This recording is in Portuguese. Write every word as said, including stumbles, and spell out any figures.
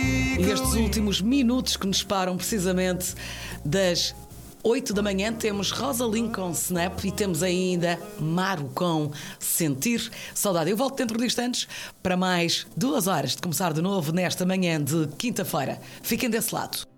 E estes últimos minutos que nos param precisamente das oito da manhã, temos Rosaline com Snap e temos ainda Maro com Sentir Saudade. Eu volto dentro de instantes para mais duas horas de começar de novo nesta manhã de quinta-feira. Fiquem desse lado.